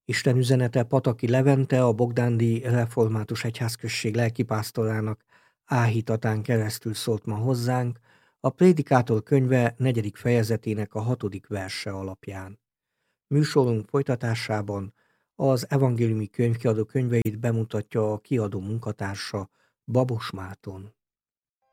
Isten üzenete Pataki Levente, a Bogdándi Református Egyházközség lelkipásztorának áhítatán keresztül szólt ma hozzánk, a Prédikátor könyve 4. fejezetének a 6. verse alapján. Műsorunk folytatásában az evangéliumi könyvkiadó könyveit bemutatja a kiadó munkatársa, Babos Márton.